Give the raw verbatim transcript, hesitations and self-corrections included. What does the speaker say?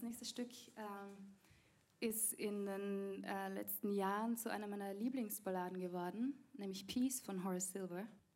nächste Stück ähm, ist in den äh, letzten Jahren zu einer meiner Lieblingsballaden geworden, nämlich Peace von Horace Silver.